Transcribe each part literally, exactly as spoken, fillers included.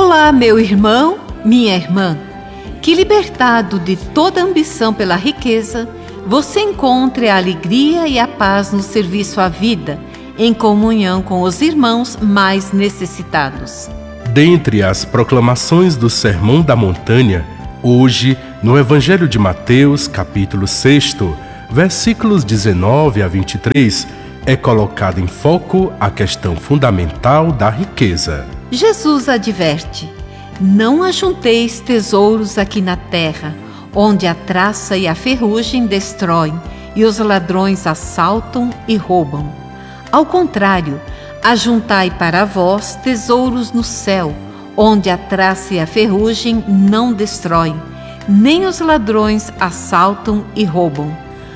Olá, meu irmão, minha irmã. Que, libertado de toda ambição pela riqueza, você encontre a alegria e a paz no serviço à vida, em comunhão com os irmãos mais necessitados. Dentre as proclamações do Sermão da Montanha, hoje, no Evangelho de Mateus, capítulo seis, versículos dezenove a vinte e três, é colocada em foco a questão fundamental da riqueza. Jesus adverte: não ajunteis tesouros aqui na terra, onde a traça e a ferrugem destroem, e os ladrões assaltam e roubam. Ao contrário, ajuntai para vós tesouros no céu, onde a traça e a ferrugem não destroem, nem os ladrões assaltam e roubam.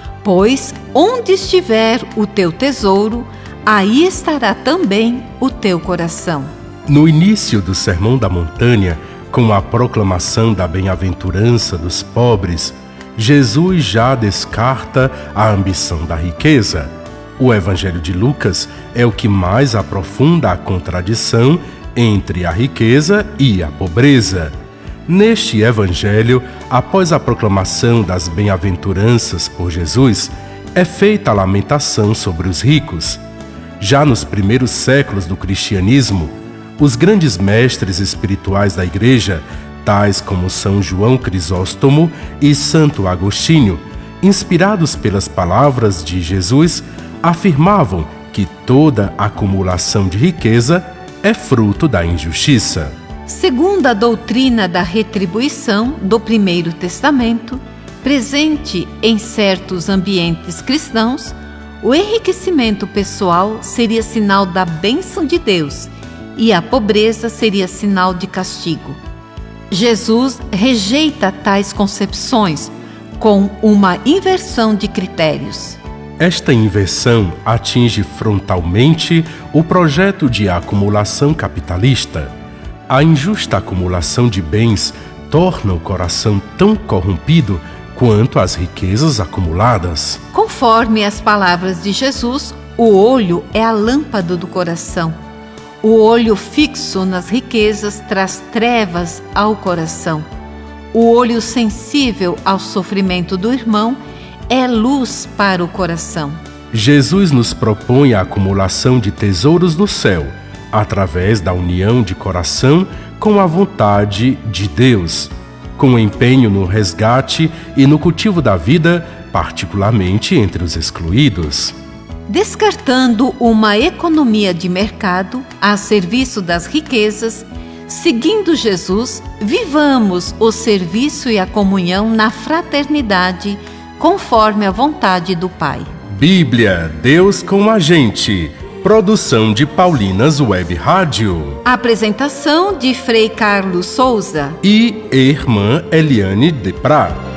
Pois onde estiver o teu tesouro, aí estará também o teu coração. No início do Sermão da Montanha, com a proclamação da bem-aventurança dos pobres, Jesus já descarta a ambição da riqueza. O Evangelho de Lucas é o que mais aprofunda a contradição entre a riqueza e a pobreza. Neste Evangelho, após a proclamação das bem-aventuranças por Jesus, é feita a lamentação sobre os ricos. Já nos primeiros séculos do cristianismo, os grandes mestres espirituais da Igreja, tais como São João Crisóstomo e Santo Agostinho, inspirados pelas palavras de Jesus, afirmavam que toda acumulação de riqueza é fruto da injustiça. Segundo a doutrina da retribuição do Primeiro Testamento, presente em certos ambientes cristãos, o enriquecimento pessoal seria sinal da bênção de Deus e a pobreza seria sinal de castigo. Jesus rejeita tais concepções com uma inversão de critérios. Esta inversão atinge frontalmente o projeto de acumulação capitalista. A injusta acumulação de bens torna o coração tão corrompido quanto as riquezas acumuladas. Conforme as palavras de Jesus, o olho é a lâmpada do coração. O olho fixo nas riquezas traz trevas ao coração. O olho sensível ao sofrimento do irmão é luz para o coração. Jesus nos propõe a acumulação de tesouros no céu, através da união de coração com a vontade de Deus, com empenho no resgate e no cultivo da vida, particularmente entre os excluídos. Descartando uma economia de mercado a serviço das riquezas, seguindo Jesus, vivamos o serviço e a comunhão na fraternidade, conforme a vontade do Pai. Bíblia, Deus com a gente. Produção de Paulinas Web Rádio. Apresentação de Frei Carlos Souza e Irmã Eliane de Prá.